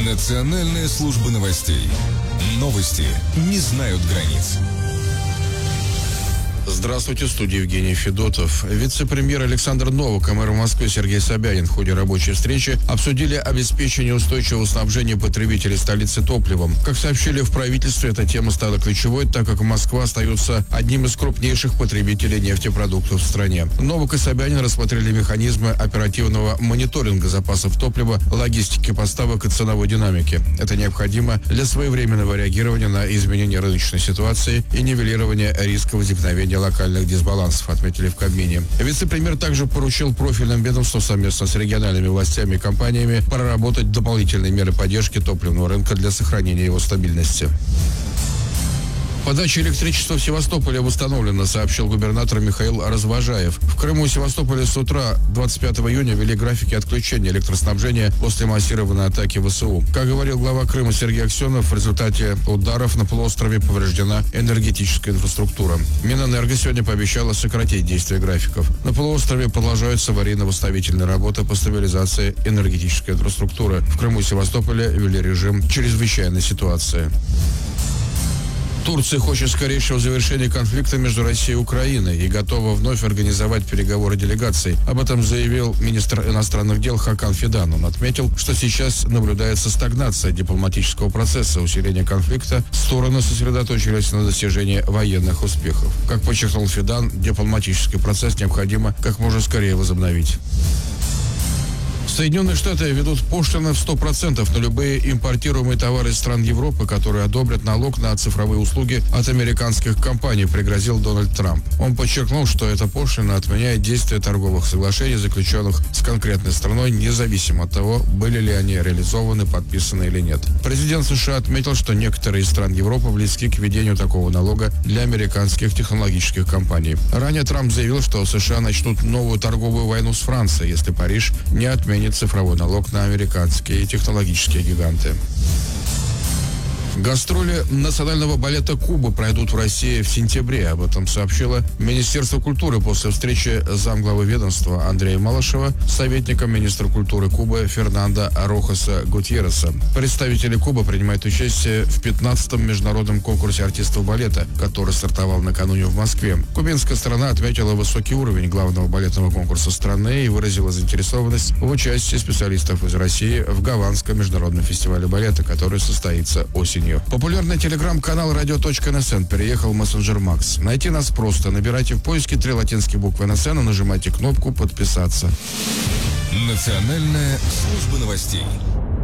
Национальная служба новостей. Новости не знают границ. Здравствуйте, в студии Евгений Федотов. Вице-премьер Александр Новак и мэр Москвы Сергей Собянин в ходе рабочей встречи обсудили обеспечение устойчивого снабжения потребителей столицы топливом. Как сообщили в правительстве, эта тема стала ключевой, так как Москва остается одним из крупнейших потребителей нефтепродуктов в стране. Новак и Собянин рассмотрели механизмы оперативного мониторинга запасов топлива, логистики поставок и ценовой динамики. Это необходимо для своевременного реагирования на изменения рыночной ситуации и нивелирования риска возникновения локальных дисбалансов, отметили в Кабмине. Вице-премьер также поручил профильным ведомствам совместно с региональными властями и компаниями проработать дополнительные меры поддержки топливного рынка для сохранения его стабильности. Подача электричества в Севастополе восстановлена, сообщил губернатор Михаил Развожаев. В Крыму и Севастополе с утра 25 июня ввели графики отключения электроснабжения после массированной атаки ВСУ. Как говорил глава Крыма Сергей Аксенов, в результате ударов на полуострове повреждена энергетическая инфраструктура. Минэнерго сегодня пообещала сократить действие графиков. На полуострове продолжаются аварийно-восстановительные работы по стабилизации энергетической инфраструктуры. В Крыму и Севастополе ввели режим чрезвычайной ситуации. Турция хочет скорейшего завершения конфликта между Россией и Украиной и готова вновь организовать переговоры делегаций. Об этом заявил министр иностранных дел Хакан Фидан. Он отметил, что сейчас наблюдается стагнация дипломатического процесса, усиление конфликта. Стороны сосредоточились на достижении военных успехов. Как подчеркнул Фидан, дипломатический процесс необходимо как можно скорее возобновить. Соединенные Штаты ведут пошлины в 100% на любые импортируемые товары из стран Европы, которые одобрят налог на цифровые услуги от американских компаний, пригрозил Дональд Трамп. Он подчеркнул, что эта пошлина отменяет действие торговых соглашений, заключенных с конкретной страной, независимо от того, были ли они реализованы, подписаны или нет. Президент США отметил, что некоторые из стран Европы близки к введению такого налога для американских технологических компаний. Ранее Трамп заявил, что США начнут новую торговую войну с Францией, если Париж не отменит цифровой налог на американские технологические гиганты. Гастроли национального балета Кубы пройдут в России в сентябре. Об этом сообщило Министерство культуры после встречи замглавы ведомства Андрея Малышева с советником министра культуры Кубы Фернандо Рохаса Гутьерреса. Представители Кубы принимают участие в 15-м международном конкурсе артистов балета, который стартовал накануне в Москве. Кубинская сторона отметила высокий уровень главного балетного конкурса страны и выразила заинтересованность в участии специалистов из России в Гаванском международном фестивале балета, который состоится осенью. Популярный телеграм-канал radio.nsn переехал в мессенджер Макс. Найти нас просто. Набирайте в поиске 3 латинские буквы НСН и нажимайте кнопку «Подписаться». Национальная служба новостей.